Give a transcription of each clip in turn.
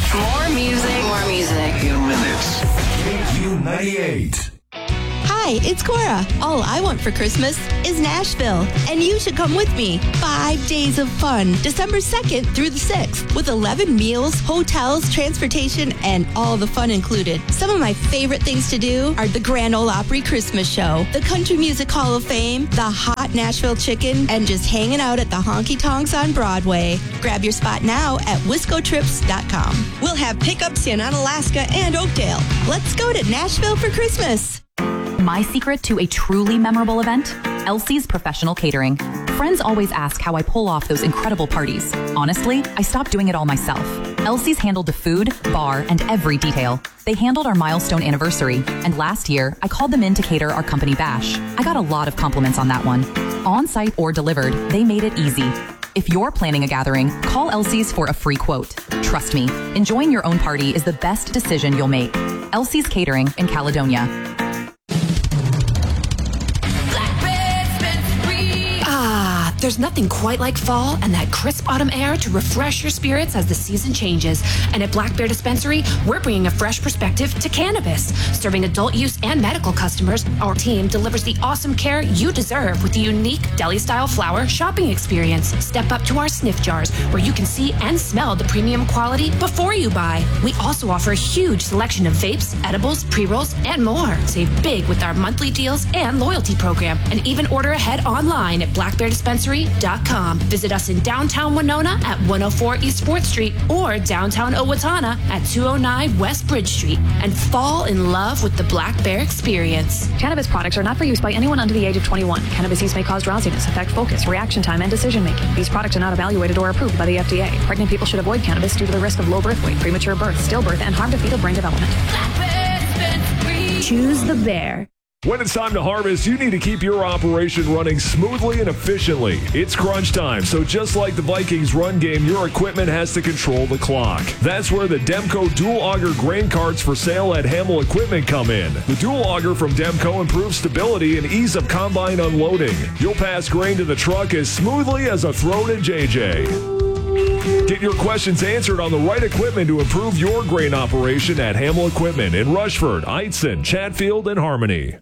More music. More music. In minutes. KQ98. Hi, it's Cora. All I want for Christmas is Nashville, and you should come with me. 5 days of fun, December 2nd through the 6th, with 11 meals, hotels, transportation, and all the fun included. Some of my favorite things to do are the Grand Ole Opry Christmas Show, the Country Music Hall of Fame, the hot Nashville chicken, and just hanging out at the Honky Tonks on Broadway. Grab your spot now at wiscotrips.com. We'll have pickups in Onalaska and Oakdale. Let's go to Nashville for Christmas. My secret to a truly memorable event? Elsie's Professional Catering. Friends always ask how I pull off those incredible parties. Honestly, I stopped doing it all myself. Elsie's handled the food, bar, and every detail. They handled our milestone anniversary, and last year, I called them in to cater our company bash. I got a lot of compliments on that one. On-site or delivered, they made it easy. If you're planning a gathering, call Elsie's for a free quote. Trust me, enjoying your own party is the best decision you'll make. Elsie's Catering in Caledonia. There's nothing quite like fall and that crisp autumn air to refresh your spirits as the season changes. And at Black Bear Dispensary, we're bringing a fresh perspective to cannabis. Serving adult use and medical customers, our team delivers the awesome care you deserve with the unique deli-style flower shopping experience. Step up to our sniff jars, where you can see and smell the premium quality before you buy. We also offer a huge selection of vapes, edibles, pre-rolls, and more. Save big with our monthly deals and loyalty program. And even order ahead online at blackbeardispensary.com. Visit us in downtown Winona at 104 East 4th Street or downtown Owatonna at 209 West Bridge Street and fall in love with the Black Bear experience. Cannabis products are not for use by anyone under the age of 21. Cannabis use may cause drowsiness, affect focus, reaction time, and decision making. These products are not evaluated or approved by the FDA. Pregnant people should avoid cannabis due to the risk of low birth weight, premature birth, stillbirth, and harm to fetal brain development. Choose the bear. When it's time to harvest, you need to keep your operation running smoothly and efficiently. It's crunch time, so just like the Vikings run game, your equipment has to control the clock. That's where the Demco Dual Auger grain carts for sale at Hamel Equipment come in. The Dual Auger from Demco improves stability and ease of combine unloading. You'll pass grain to the truck as smoothly as a throw to JJ. Get your questions answered on the right equipment to improve your grain operation at Hamel Equipment in Rushford, Eitzen, Chatfield, and Harmony.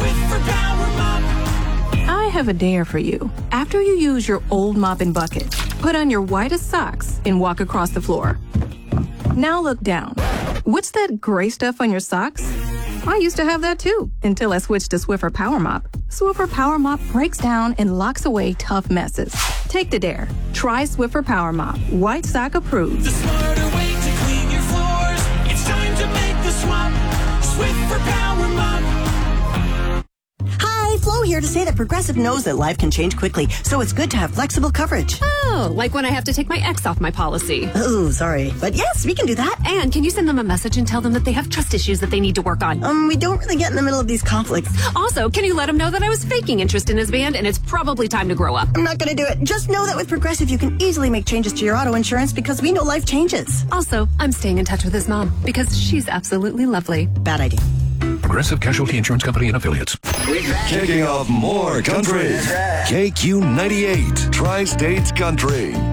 I have a dare for you. After you use your old mop and bucket, put on your whitest socks and walk across the floor. Now look down. What's that gray stuff on your socks? I used to have that too, until I switched to Swiffer Power Mop. Swiffer Power Mop breaks down and locks away tough messes. Take the dare. Try Swiffer Power Mop. White sock approved. The smarter way to clean your floors. It's time to make the swap. Swiffer Power Mop. Hi, Flo here to say that Progressive knows that life can change quickly, so it's good to have flexible coverage. Oh, like when I have to take my ex off my policy. Oh, sorry. But yes, we can do that. And can you send them a message and tell them that they have trust issues that they need to work on? We don't really get in the middle of these conflicts. Also, can you let them know that I was faking interest in his band and it's probably time to grow up? I'm not going to do it. Just know that with Progressive, you can easily make changes to your auto insurance because we know life changes. Also, I'm staying in touch with his mom because she's absolutely lovely. Bad idea. Progressive Casualty Insurance Company and Affiliates. Kicking off more country. KQ98, Tri-States Country.